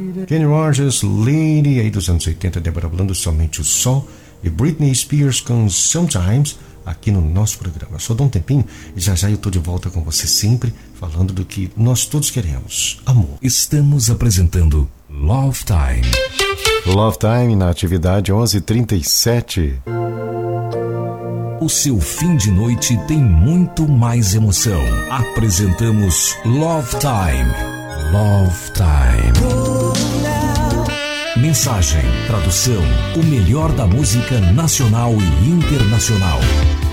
Kenny Rogers, Lady, aí dos anos 80, Débora Blando, Somente o Sol, e Britney Spears com Sometimes, aqui no nosso programa. Só dá um tempinho e já já eu tô de volta com você sempre, falando do que nós todos queremos, amor. Estamos apresentando Love Time. Love Time na atividade 11h37. O seu fim de noite tem muito mais emoção. Apresentamos Love Time. Love Time. Mensagem, tradução, o melhor da música nacional e internacional.